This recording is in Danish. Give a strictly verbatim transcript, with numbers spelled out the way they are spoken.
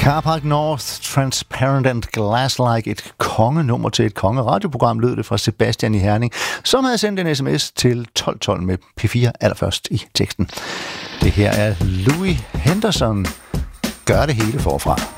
Carpark North, Transparent and Glass-like, et kongenummer til et kongeradioprogram, lød det fra Sebastian i Herning, som havde sendt en sms til tolv tolv med P fire allerførst i teksten. Det her er Louis Henderson. Gør det hele forfra.